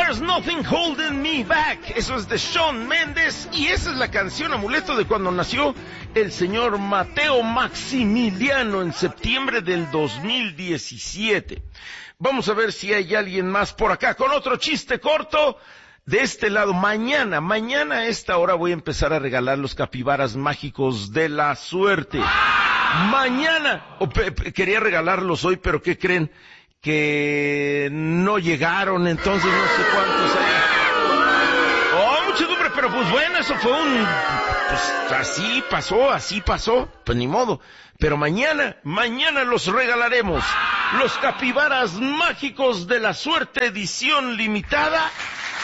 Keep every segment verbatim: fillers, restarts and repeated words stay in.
There's Nothing Holding Me Back. Eso es de Shawn Mendes y esa es la canción amuleto de cuando nació el señor Mateo Maximiliano en septiembre del dos mil diecisiete. Vamos a ver si hay alguien más por acá con otro chiste corto. De este lado, mañana, mañana a esta hora voy a empezar a regalar los capibaras mágicos de la suerte. Mañana, oh, pe, pe, quería regalarlos hoy, pero ¿qué creen? Que no llegaron, entonces no sé cuántos hay. Oh, muchedumbre, pero pues bueno, eso fue un... Pues así pasó, así pasó, pues ni modo. Pero mañana, mañana los regalaremos. Los capibaras mágicos de la suerte edición limitada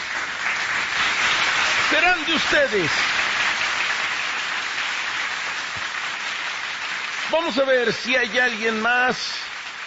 serán de ustedes. Vamos a ver si hay alguien más.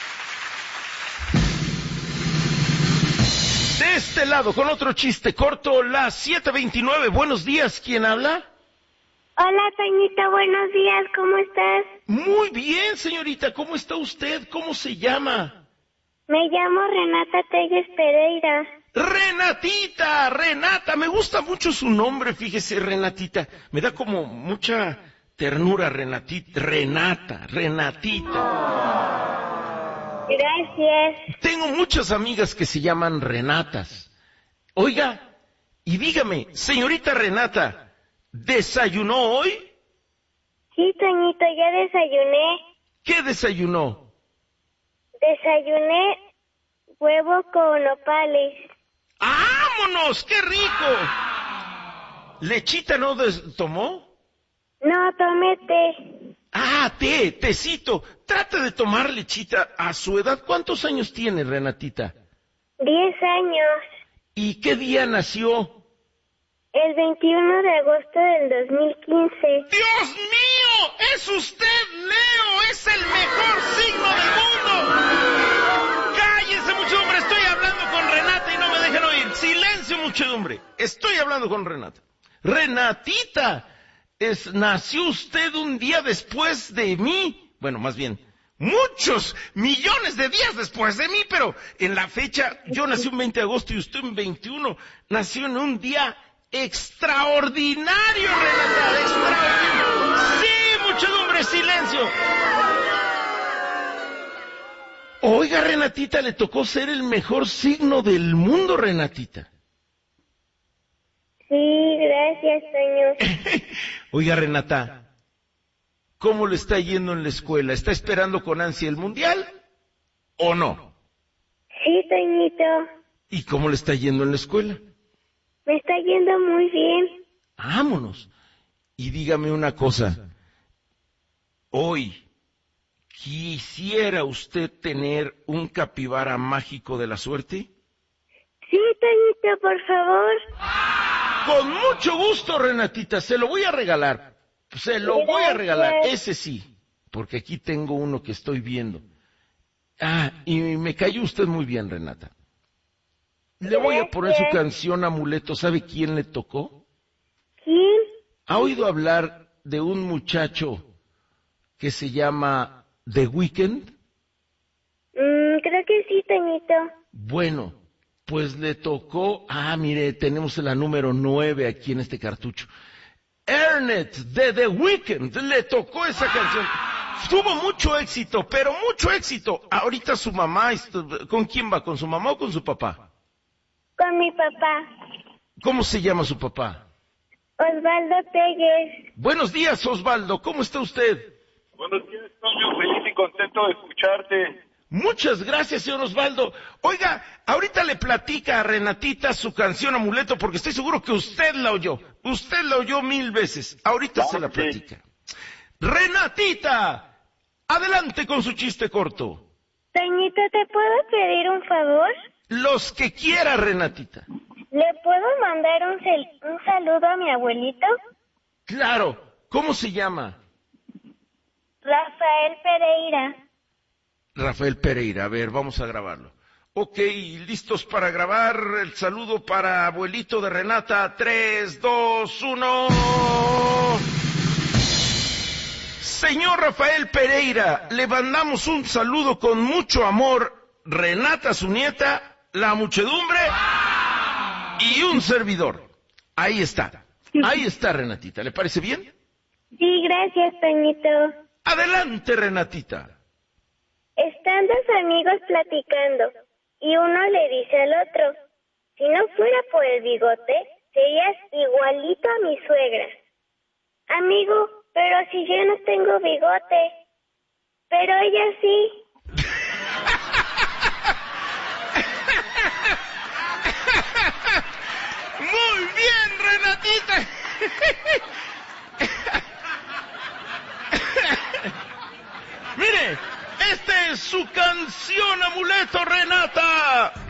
De este lado, con otro chiste corto, las siete veintinueve. Buenos días, ¿quién habla? Hola, Toñita, buenos días, ¿cómo estás? Muy bien, señorita, ¿cómo está usted? ¿Cómo se llama? Me llamo Renata Telles Pereira. ¡Renatita! ¡Renata! Me gusta mucho su nombre, fíjese, Renatita. Me da como mucha ternura, Renatita. Renata, Renatita. Gracias. Tengo muchas amigas que se llaman Renatas. Oiga, y dígame, señorita Renata, ¿desayunó hoy? Sí, Toñito, ya desayuné. ¿Qué desayunó? Desayuné huevo con nopales. ¡Vámonos! ¡Qué rico! ¿Lechita no des- tomó? No, tomé té. Ah, té, tecito. Trata de tomar lechita a su edad. ¿Cuántos años tiene, Renatita? Diez años. ¿Y qué día nació? El veintiuno de agosto del dos mil quince. ¡Dios mío! ¡Es usted, Leo! ¡Es el mejor signo del mundo! ¡Cállense, muchedumbre! Estoy hablando con Renata y no me dejan oír. ¡Silencio, muchedumbre! Estoy hablando con Renata. ¡Renatita! Es, nació usted un día después de mí. Bueno, más bien, muchos millones de días después de mí, pero en la fecha, yo nací un veinte de agosto y usted un veintiuno. Nació en un día extraordinario, Renata, extraordinario. Sí, muchedumbre, silencio. Oiga, Renatita, le tocó ser el mejor signo del mundo, Renatita. Sí, gracias, Toño. Oiga, Renata, ¿cómo le está yendo en la escuela? ¿Está esperando con ansia el mundial o no? Sí, Toñito. ¿Y cómo le está yendo en la escuela? Me está yendo muy bien. Vámonos. Y dígame una cosa. Hoy, ¿quisiera usted tener un capibara mágico de la suerte? Sí, Toñito, por favor. Con mucho gusto, Renatita, se lo voy a regalar. Se lo voy a regalar, ese sí, porque aquí tengo uno que estoy viendo. Ah, y me cayó usted muy bien, Renata. Le voy a poner su canción Amuleto. ¿Sabe quién le tocó? ¿Quién? ¿Ha oído hablar de un muchacho que se llama The Weeknd? Mm, creo que sí, Toñito. Bueno, pues le tocó... Ah, mire, tenemos la número nueve aquí en este cartucho. Ernest de The Weeknd, le tocó esa canción. Tuvo mucho éxito, pero mucho éxito. Ahorita su mamá, ¿con quién va? ¿Con su mamá o con su papá? Con mi papá. ¿Cómo se llama su papá? Osvaldo Telles. Buenos días, Osvaldo, ¿cómo está usted? Buenos días, Toño, feliz y contento de escucharte. Muchas gracias, señor Osvaldo. Oiga, ahorita le platica a Renatita su canción Amuleto, porque estoy seguro que usted la oyó. Usted la oyó mil veces. Ahorita se la platica. Renatita, adelante con su chiste corto. Toñito, ¿te puedo pedir un favor? Los que quiera, Renatita. ¿Le puedo mandar un, sal- un saludo a mi abuelito? Claro. ¿Cómo se llama? Rafael Pereira. Rafael Pereira. A ver, vamos a grabarlo. Ok, listos para grabar el saludo para abuelito de Renata. Tres, dos, uno. Señor Rafael Pereira, le mandamos un saludo con mucho amor. Renata, su nieta, la muchedumbre y un servidor. Ahí está. Ahí está, Renatita. ¿Le parece bien? Sí, gracias, Toñito. Adelante, Renatita. Están dos amigos platicando y uno le dice al otro, si no fuera por el bigote, serías igualito a mi suegra. Amigo, pero si yo no tengo bigote, pero ella sí. Muy bien, Renatita. Mire, esta es su canción amuleto, Renata.